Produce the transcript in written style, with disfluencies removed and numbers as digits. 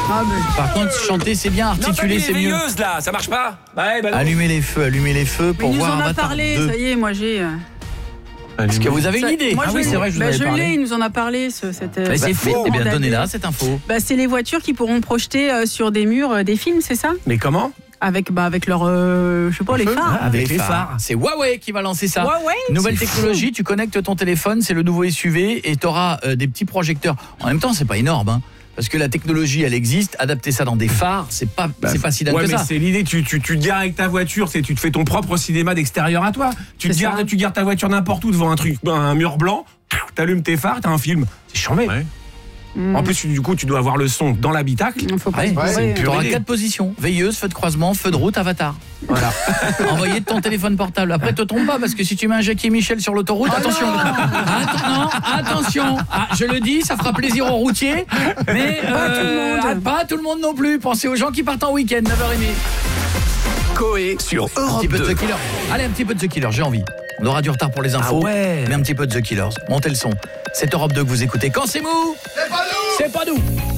Ah, mais... Par contre, chanter c'est bien, articuler c'est mieux. Veilleuse là, ça marche pas. Ouais, bah non. Allumez les feux pour voir Il nous en a Avatar parlé, 2. ça y est, moi j'ai... Est-ce que vous avez une idée? Moi, Ah oui, c'est vrai, je vous avais je parlé. l'ai, il nous en a parlé. Mais c'est faux. Eh bien, donnez-la, cette info. C'est les voitures qui pourront projeter sur des murs des films, c'est ça? Mais comment? Avec leur, je sais pas, les phares. Avec les phares. C'est Huawei qui va lancer ça. Huawei, nouvelle technologie, tu connectes ton téléphone, c'est le nouveau SUV et tu auras des petits projecteurs. En même temps, c'est pas énorme, hein. Parce que la technologie, elle existe. Adapter ça dans des phares, c'est pas si dingue que ça. Ouais, mais c'est l'idée. Tu te gares avec ta voiture, tu te fais ton propre cinéma d'extérieur à toi. Tu gares ta voiture n'importe où devant un mur blanc. T'allumes tes phares, t'as un film. C'est charmé. Ouais. En plus, du coup, tu dois avoir le son dans l'habitacle. Faut pas tu auras 4 positions: veilleuse, feu de croisement, feu de route, Avatar. Voilà. Envoyé de ton téléphone portable. Après, te trompe pas, parce que si tu mets un Jackie et Michel sur l'autoroute, attention. Attention. Je le dis, ça fera plaisir aux routiers, mais pas tout le monde non plus. Pensez aux gens qui partent en week-end, 9h30. Coé sur Europe 2. Allez, un petit peu de The Killers, j'ai envie. On aura du retard pour les infos, mais un petit peu de The Killers. Montez le son. C'est Europe 2 que vous écoutez. Quand c'est mou, c'est pas nous.